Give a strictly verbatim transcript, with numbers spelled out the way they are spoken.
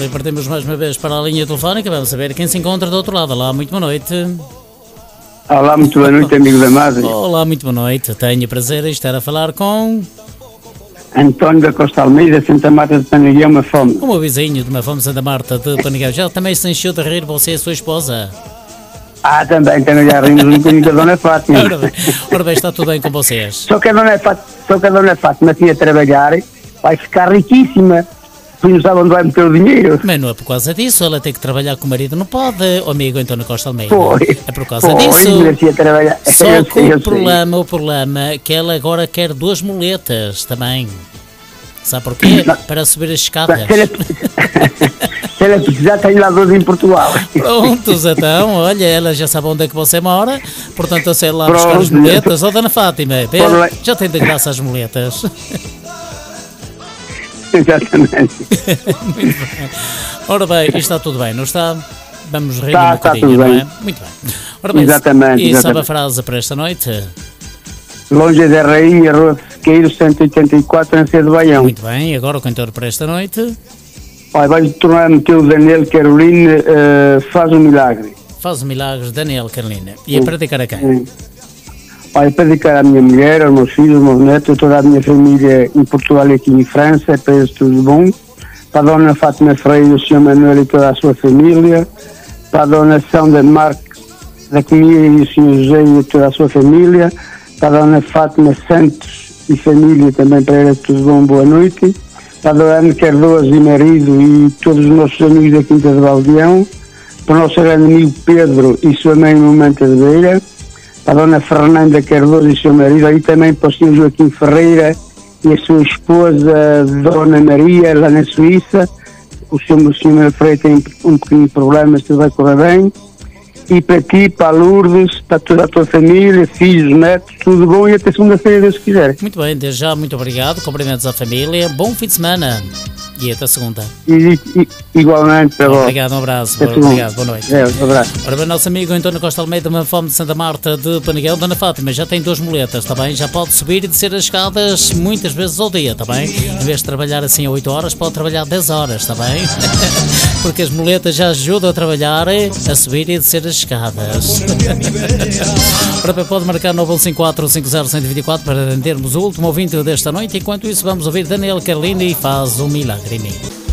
E partimos mais uma vez para a linha telefónica. Vamos saber quem se encontra do outro lado. Olá, muito boa noite. Olá, muito boa noite, amigo da Madre. Olá, muito boa noite. Tenho o prazer de estar a falar com... António da Costa Almeida, Santa Marta de Panegueu, uma fome. O meu vizinho de uma fome Santa Marta de Panegueu. Já também se encheu de rir você e a sua esposa? Ah, também, também já rimos um bocadinho da Dona Fátima. Ora bem, ora bem, está tudo bem com vocês? Só que a Dona Fátima, só que a Dona Fátima tinha a trabalhar, vai ficar riquíssima. Tu não sabe onde vai meter o dinheiro. Mas não é por causa disso, ela tem que trabalhar com o marido, não pode, o amigo António Costa Almeida. Foi. É por causa Foi, disso. trabalhar. Só Eu que sei, eu o problema, o problema é que ela agora quer duas muletas também. Sabe porquê? Não. Para subir as escadas. Se ela, se ela precisar, tenho lá dois em Portugal. Prontos, então, olha, ela já sabe onde é que você mora, portanto eu sei lá Pronto. buscar as muletas. Ó, Dona Fátima, vê, Olá. já tem de graça as muletas. Exatamente. Muito bem. Ora bem, isto está tudo bem, não está? Vamos rir Está, um está bocadinho, tudo não bem. é? Muito bem. Ora bem, Exatamente, e sabe a exatamente. frase para esta noite? Longe da Rainha, Rua de Sequeiro, cento e oitenta e quatro, em de Baião. Muito bem, agora o cantor para esta noite Olha, vai tornar a meter o Daniel Caroline, uh, faz um milagre. faz milagres, Daniel Carolina. E a praticar a quem? Sim. Olha, para dedicar à minha mulher, aos meus filhos, aos meus netos, a toda a minha família em Portugal e aqui em França, para eles tudo bom. Para a Dona Fátima Freire, o senhor Manuel e toda a sua família. Para a Dona Sandra Marques da Comida e o senhor José e toda a sua família. Para a Dona Fátima Santos e família, também para eles tudo bom, boa noite. Para a Dona Ana Cardoso e marido e todos os nossos amigos da Quinta de Baldeão. Para o nosso grande amigo Pedro e sua mãe Momenta de Beira. Para a Dona Fernanda Cardoso e seu marido, aí também para o senhor Joaquim Ferreira e a sua esposa Dona Maria, lá na Suíça. O senhor, o senhor Freire tem um pequeno problema, mas tudo vai correr bem. E para ti, para a Lourdes, para toda a tua família, filhos, netos, tudo bom e até segunda-feira, Deus quiser. Muito bem, desde já, muito obrigado. Cumprimentos à família. Bom fim de semana. E até segunda. E, e, igualmente para vós. Obrigado, um abraço. Até segunda. Obrigado, boa noite. É, um abraço. Ora bem, nosso amigo António Costa Almeida, uma fome de Santa Marta de Panegueu. Dona Fátima já tem duas muletas, está bem? Já pode subir e descer as escadas muitas vezes ao dia, está bem? Em vez de trabalhar assim a oito horas, pode trabalhar dez horas, está bem? Porque as muletas já ajudam a trabalhar, a subir e descer as escadas. Ora bem, pode marcar nove um cinco quatro cinco zero um zero dois quatro para atendermos o último ouvinte desta noite. Enquanto isso, vamos ouvir Daniel Carolina e faz um milagre em mim.